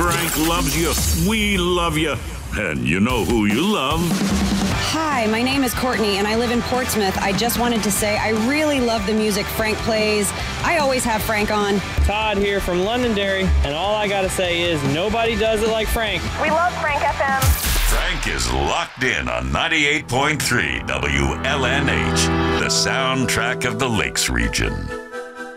Frank loves you. We love you. And you know who you love. Hi, my name is Courtney, and I live in Portsmouth. I just wanted to say I really love the music Frank plays. I always have Frank on. Todd here from Londonderry, and all I gotta say is nobody does it like Frank. We love Frank FM. Frank is locked in on 98.3 WLNH, the soundtrack of the Lakes region.